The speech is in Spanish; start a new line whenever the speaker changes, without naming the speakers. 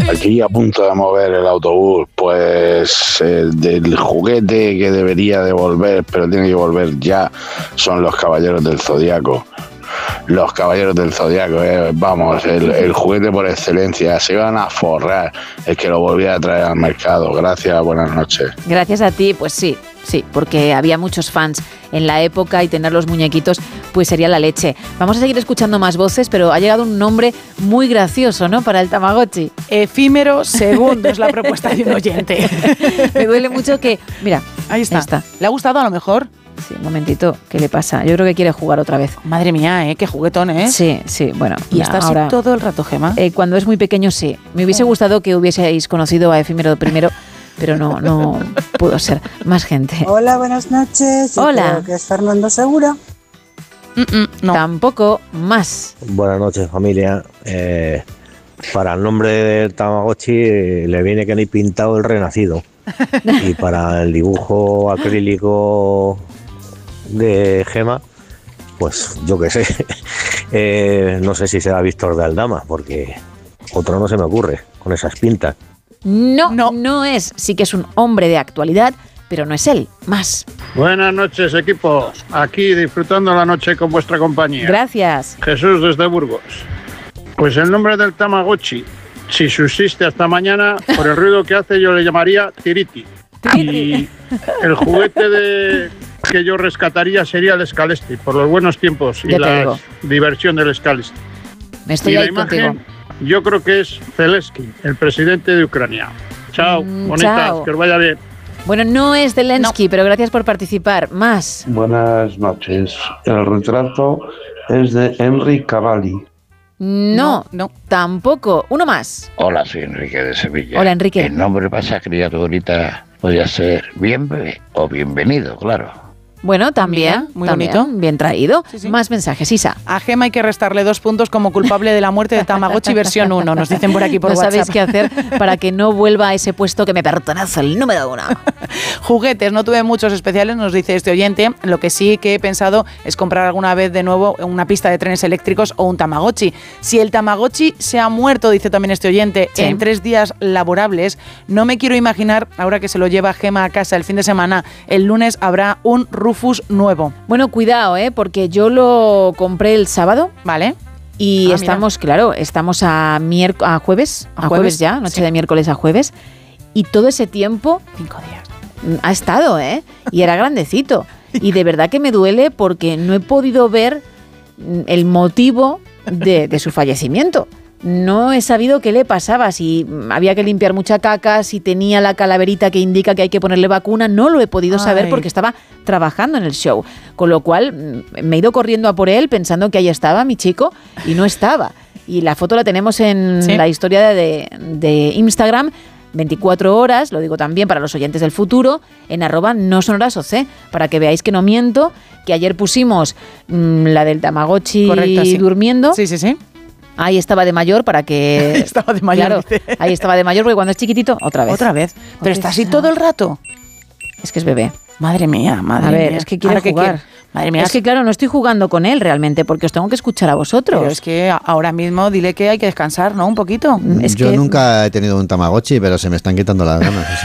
Aquí a punto de mover el autobús, pues del juguete que debería de volver, pero tiene que volver ya, son los Caballeros del Zodiaco. Los Caballeros del Zodiaco, vamos, el juguete por excelencia. Se iban a forrar el que lo volvía a traer al mercado. Gracias, buenas noches.
Gracias a ti, pues sí, porque había muchos fans en la época y tener los muñequitos pues sería la leche. Vamos a seguir escuchando más voces, pero ha llegado un nombre muy gracioso, ¿no?, para el Tamagotchi.
Efímero segundo es la propuesta de un oyente.
Me duele mucho que... Mira,
ahí está. ¿Le ha gustado a lo mejor?
Sí, un momentito, ¿qué le pasa? Yo creo que quiere jugar otra vez.
Madre mía, qué juguetón, ¿eh?
Sí, bueno.
¿Y está así
ahora,
todo el rato, Gema?
Cuando es muy pequeño, sí. Me hubiese gustado que hubieseis conocido a Efímero primero, pero no pudo ser. Más gente.
Hola, buenas noches.
Hola.
Creo que es Fernando Segura.
No. Tampoco más.
Buenas noches, familia. Para el nombre del Tamagotchi le viene que ni pintado el renacido. Y para el dibujo acrílico de Gema, pues yo qué sé. No sé si será Víctor de Aldama, porque otro no se me ocurre con esas pintas.
No es. Sí que es un hombre de actualidad, pero no es él. Más.
Buenas noches, equipo. Aquí disfrutando la noche con vuestra compañía.
Gracias.
Jesús desde Burgos. Pues el nombre del Tamagotchi, si subsiste hasta mañana, por el ruido que hace yo le llamaría Tiriti. Y el juguete que yo rescataría sería el Scalesti, por los buenos tiempos y la diversión del Scalesti.
Estoy
y
ahí
la imagen,
contigo.
yo creo que es Zelensky, el presidente de Ucrania. Chao, bonitas,
chao.
que os vaya bien.
Bueno, no es Zelensky, pero gracias por participar. Más.
Buenas noches. El retrato es de Henry Cavalli.
No, tampoco. Uno más.
Hola, soy Enrique de Sevilla.
Hola, Enrique.
El nombre para esa criaturita podría ser bien bebé o bienvenido, claro.
Bueno, también.
Muy
también,
bonito.
Bien traído.
Sí.
Más mensajes, Isa.
A Gema hay que restarle 2 puntos como culpable de la muerte de Tamagotchi versión 1. Nos dicen por aquí por
no
WhatsApp.
sabéis qué hacer para que no vuelva a ese puesto que me pertenece, el número 1.
Juguetes, no tuve muchos especiales, nos dice este oyente. Lo que sí que he pensado es comprar alguna vez de nuevo una pista de trenes eléctricos o un Tamagotchi. Si el Tamagotchi se ha muerto, dice también este oyente, en 3 días laborables, no me quiero imaginar, ahora que se lo lleva Gema a casa el fin de semana, el lunes habrá un Rufus nuevo.
Bueno, cuidado, porque yo lo compré el sábado.
Vale.
Y estamos a jueves. A jueves ya, noche de miércoles a jueves. Y todo ese tiempo...
5 días.
Ha estado, y era grandecito. Y de verdad que me duele porque no he podido ver el motivo de su fallecimiento. No he sabido qué le pasaba, si había que limpiar mucha caca, si tenía la calaverita que indica que hay que ponerle vacuna. No lo he podido saber porque estaba trabajando en el show. Con lo cual me he ido corriendo a por él pensando que ahí estaba mi chico y no estaba. Y la foto la tenemos en la historia de Instagram. 24 horas, lo digo también para los oyentes del futuro, en @nosonorasoc, para que veáis que no miento, que ayer pusimos la del Tamagotchi. Correcto, durmiendo.
Sí.
Ahí estaba de mayor para que...
Estaba de mayor.
Claro, ahí estaba de mayor porque cuando es chiquitito, otra vez.
Pero está así todo el rato.
Es que es bebé.
Madre mía.
A ver, es que quiere jugar.
Madre mía.
Es que claro, no estoy jugando con él realmente porque os tengo que escuchar a vosotros.
Pero es que ahora mismo dile que hay que descansar, ¿no? Un poquito.
Yo nunca he tenido un Tamagotchi, pero se me están quitando las ganas.